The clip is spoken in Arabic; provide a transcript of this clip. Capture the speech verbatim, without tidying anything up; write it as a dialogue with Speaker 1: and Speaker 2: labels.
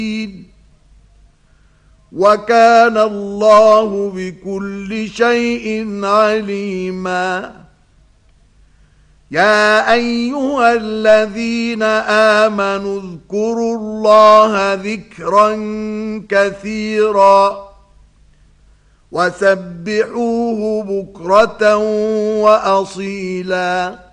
Speaker 1: وكان الله بكل شيء عليما. يا أيها الذين آمنوا اذكروا الله ذكرا كثيرا وسبحوه بكرة وأصيلا.